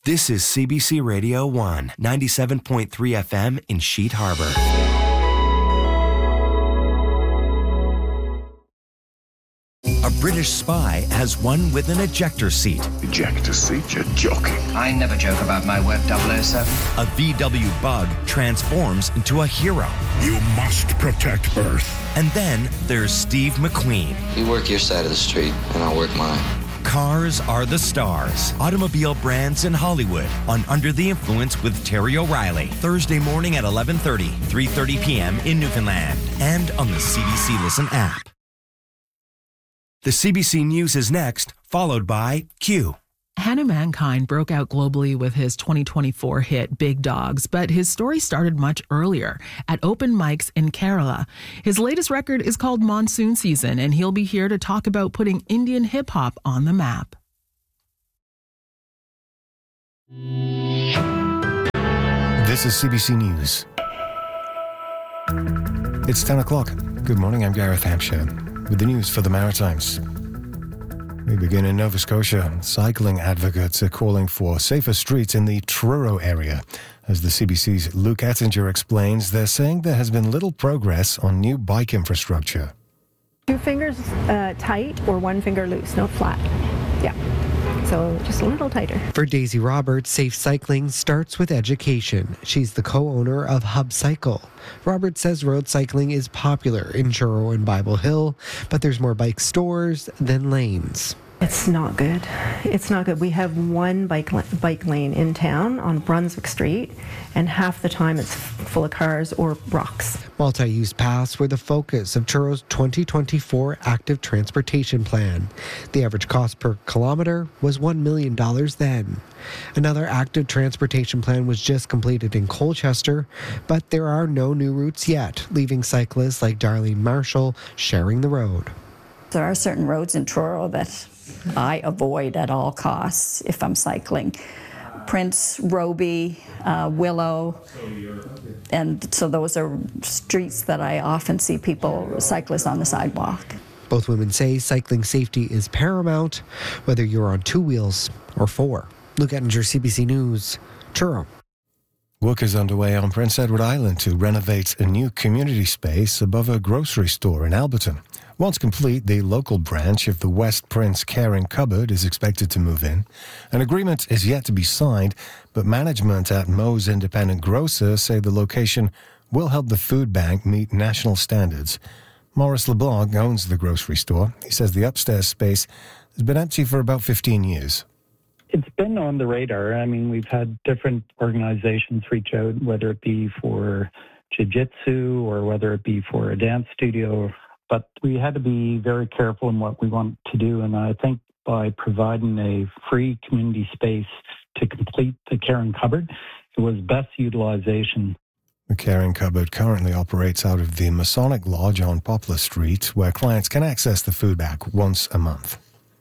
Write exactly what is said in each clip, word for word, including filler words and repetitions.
This is C B C Radio one, ninety-seven point three F M in Sheet Harbor. A British spy has one with an ejector seat. Ejector seat? You're joking. I never joke about my work, double oh seven. A V W bug transforms into a hero. You must protect Earth. And then there's Steve McQueen. You work your side of the street, and I'll work mine. Cars are the stars. Automobile brands in Hollywood on Under the Influence with Terry O'Reilly. Thursday morning at eleven thirty, three thirty p.m. in Newfoundland. And on the C B C Listen app. The C B C News is next, followed by Q. Hannah Mankind broke out globally with his twenty twenty-four hit Big Dogs, but his story started much earlier at open mics in Kerala. His latest record is called Monsoon Season, and he'll be here to talk about putting Indian hip-hop on the map. This is C B C News. It's ten o'clock. Good morning, I'm Gareth Hampshire with the news for the Maritimes. We begin in Nova Scotia. Cycling advocates are calling for safer streets in the Truro area. As the C B C's Luke Ettinger explains, they're saying there has been little progress on new bike infrastructure. Two fingers uh, tight or one finger loose, no flat. Yeah. So just a little tighter. For Daisy Roberts, safe cycling starts with education. She's the co-owner of Hub Cycle. Roberts says road cycling is popular in Truro and Bible Hill, but there's more bike stores than lanes. It's not good. It's not good. We have one bike bike lane in town on Brunswick Street, and half the time it's full of cars or rocks. Multi-use paths were the focus of Truro's twenty twenty-four Active Transportation Plan. The average cost per kilometre was one million dollars then. Another Active Transportation Plan was just completed in Colchester, but there are no new routes yet, leaving cyclists like Darlene Marshall sharing the road. There are certain roads in Truro that I avoid at all costs if I'm cycling. Prince, Roby, uh, Willow, and so those are streets that I often see people, cyclists on the sidewalk. Both women say cycling safety is paramount, whether you're on two wheels or four. Luke Ettinger, C B C News, Truro. Work is underway on Prince Edward Island to renovate a new community space above a grocery store in Alberton. Once complete, the local branch of the West Prince Caring Cupboard is expected to move in. An agreement is yet to be signed, but management at Moe's Independent Grocer say the location will help the food bank meet national standards. Maurice LeBlanc owns the grocery store. He says the upstairs space has been empty for about fifteen years. It's been on the radar. I mean, we've had different organizations reach out, whether it be for jiu-jitsu or whether it be for a dance studio. But we had to be very careful in what we want to do. And I think by providing a free community space to complete the Caring Cupboard, it was best utilization. The Caring Cupboard currently operates out of the Masonic Lodge on Poplar Street, where clients can access the food bank once a month.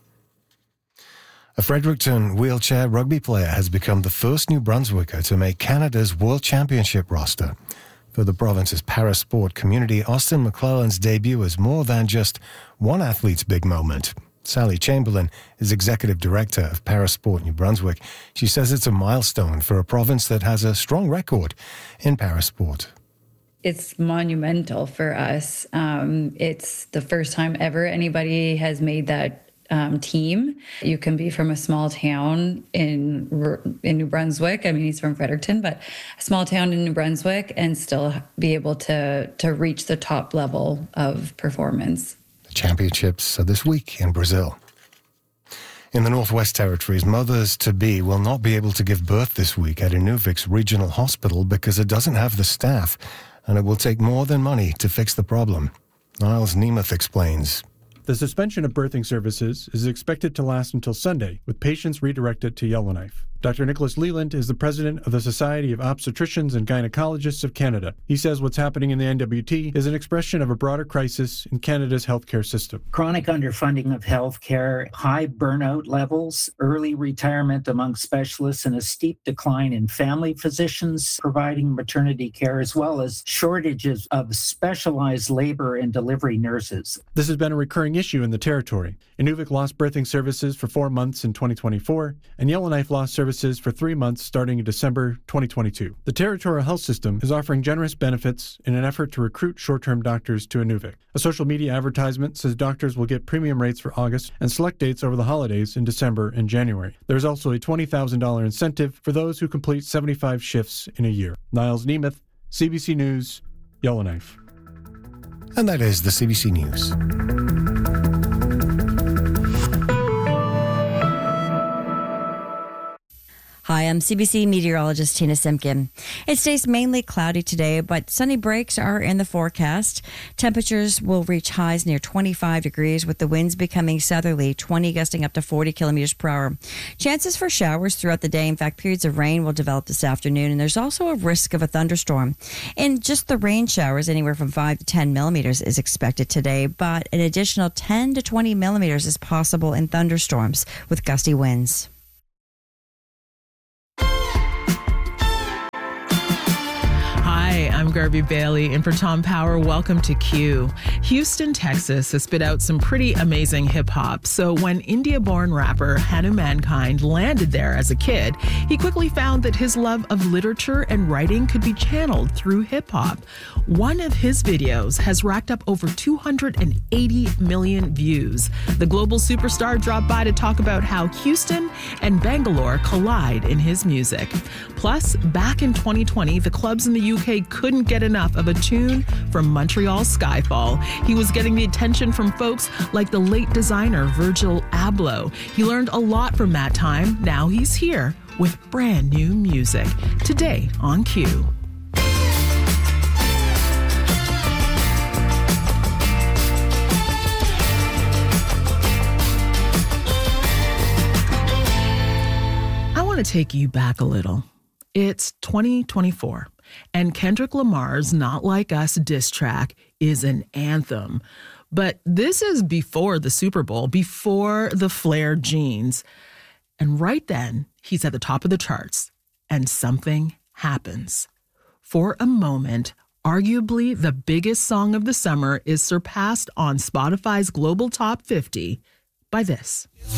A Fredericton wheelchair rugby player has become the first New Brunswicker to make Canada's World Championship roster. For the province's parasport community, Austin McClellan's debut is more than just one athlete's big moment. Sally Chamberlain is Executive Director of Parasport New Brunswick. She says it's a milestone for a province that has a strong record in parasport. It's monumental for us. Um, it's the first time ever anybody has made that Um, team. You can be from a small town in in New Brunswick. I mean, he's from Fredericton, but a small town in New Brunswick and still be able to to reach the top level of performance. The championships are this week in Brazil. In the Northwest Territories, mothers-to-be will not be able to give birth this week at Inuvik Regional Hospital because it doesn't have the staff, and it will take more than money to fix the problem. Niles Nemeth explains. The suspension of birthing services is expected to last until Sunday, with patients redirected to Yellowknife. Doctor Nicholas Leland is the president of the Society of Obstetricians and Gynecologists of Canada. He says what's happening in the N W T is an expression of a broader crisis in Canada's healthcare system. Chronic underfunding of healthcare, high burnout levels, early retirement among specialists, and a steep decline in family physicians providing maternity care, as well as shortages of specialized labor and delivery nurses. This has been a recurring ongoing issue in the territory. Inuvik lost birthing services for four months in twenty twenty-four, and Yellowknife lost services for three months starting in December twenty twenty-two. The territorial health system is offering generous benefits in an effort to recruit short-term doctors to Inuvik. A social media advertisement says doctors will get premium rates for August and select dates over the holidays in December and January. There is also a twenty thousand dollars incentive for those who complete seventy-five shifts in a year. Niles Nemeth, C B C News, Yellowknife. And that is the C B C News. Hi, I'm C B C meteorologist Tina Simpkin. It stays mainly cloudy today, but sunny breaks are in the forecast. Temperatures will reach highs near twenty-five degrees, with the winds becoming southerly, twenty gusting up to forty kilometers per hour. Chances for showers throughout the day. In fact, periods of rain will develop this afternoon, and there's also a risk of a thunderstorm. In just the rain showers, anywhere from five to ten millimeters is expected today, but an additional ten to twenty millimeters is possible in thunderstorms with gusty winds. Hi, I'm Garby Bailey, and for Tom Power, welcome to Q. Houston, Texas has spit out some pretty amazing hip-hop, so when India-born rapper Hanu Mankind landed there as a kid, he quickly found that his love of literature and writing could be channeled through hip-hop. One of his videos has racked up over two hundred eighty million views. The global superstar dropped by to talk about how Houston and Bangalore collide in his music. Plus, back in twenty twenty, the clubs in the U K couldn't get enough of a tune from Montreal's Skyfall. He was getting the attention from folks like the late designer Virgil Abloh. He learned a lot from that time. Now he's here with brand new music. Today on Q. I want to take you back a little. It's twenty twenty-four. And Kendrick Lamar's Not Like Us diss track is an anthem. But this is before the Super Bowl, before the flared jeans. And right then, he's at the top of the charts, and something happens. For a moment, arguably the biggest song of the summer is surpassed on Spotify's global top fifty by this.